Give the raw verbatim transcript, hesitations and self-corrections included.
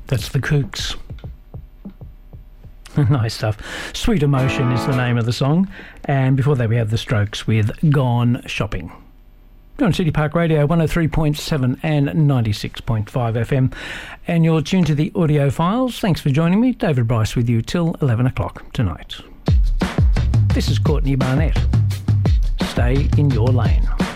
That's the Kooks. Nice stuff. Sweet Emotion is the name of the song. And before that we have the Strokes with Gone Shopping. You're on City Park Radio, one oh three point seven and ninety-six point five F M. And you're tuned to the Audio Files. Thanks for joining me. David Bryce with you till eleven o'clock tonight. This is Courtney Barnett. Stay in your lane.